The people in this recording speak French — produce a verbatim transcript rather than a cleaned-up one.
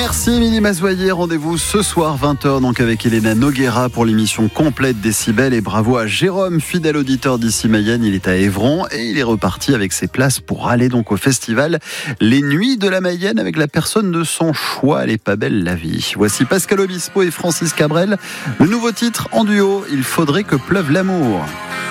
Merci Émilie Mazoyer, rendez-vous ce soir vingt heures donc avec Elena Noguera pour l'émission complète Décibel et bravo à Jérôme, fidèle auditeur d'ici Mayenne, il est à Évron et il est reparti avec ses places pour aller donc au festival Les Nuits de la Mayenne avec la personne de son choix, elle est pas belle la vie. Voici Pascal Obispo et Francis Cabrel, le nouveau titre en duo, Il faudrait que pleuve l'amour.